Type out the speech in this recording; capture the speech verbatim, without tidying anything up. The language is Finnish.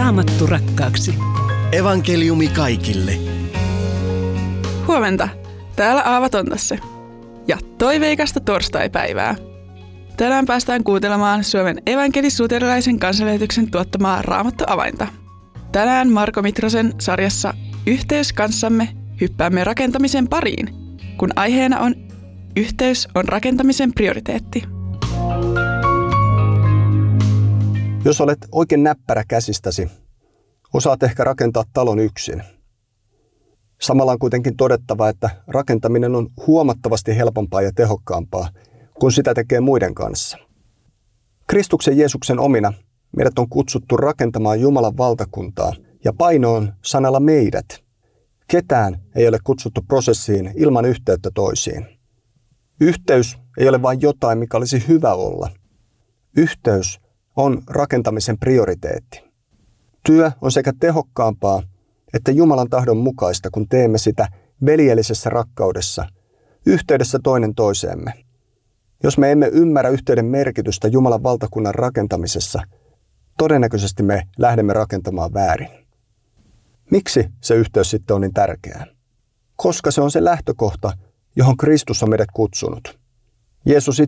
Raamattu rakkaaksi. Evankeliumi kaikille. Huomenta. Täällä Aava Tontasse. Ja toiveikasta torstaipäivää. Tänään päästään kuuntelemaan Suomen evankelis-luterilaisen kansanlähetyksen tuottamaa Raamattu-avainta. Tänään Marko Mitrosen sarjassa Yhteys kanssamme hyppäämme rakentamisen pariin, kun aiheena on Yhteys on rakentamisen prioriteetti. Jos olet oikein näppärä käsistäsi, osaat ehkä rakentaa talon yksin. Samalla on kuitenkin todettava, että rakentaminen on huomattavasti helpompaa ja tehokkaampaa, kun sitä tekee muiden kanssa. Kristuksen Jeesuksen omina meidät on kutsuttu rakentamaan Jumalan valtakuntaa, ja paino on sanalla meidät. Ketään ei ole kutsuttu prosessiin ilman yhteyttä toisiin. Yhteys ei ole vain jotain, mikä olisi hyvä olla. Yhteys on rakentamisen prioriteetti. Työ on sekä tehokkaampaa että Jumalan tahdon mukaista, kun teemme sitä veljellisessä rakkaudessa, yhteydessä toinen toiseemme. Jos me emme ymmärrä yhteyden merkitystä Jumalan valtakunnan rakentamisessa, todennäköisesti me lähdemme rakentamaan väärin. Miksi se yhteys sitten on niin tärkeää? Koska se on se lähtökohta, johon Kristus on meidät kutsunut. Jeesus